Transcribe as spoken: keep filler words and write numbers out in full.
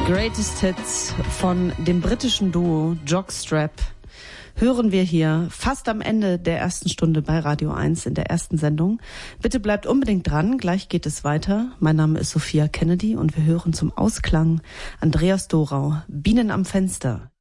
Greatest Hits von dem britischen Duo Jockstrap hören wir hier fast am Ende der ersten Stunde bei Radio eins in der ersten Sendung. Bitte bleibt unbedingt dran, gleich geht es weiter. Mein Name ist Sophia Kennedy und wir hören zum Ausklang Andreas Dorau, Bienen am Fenster.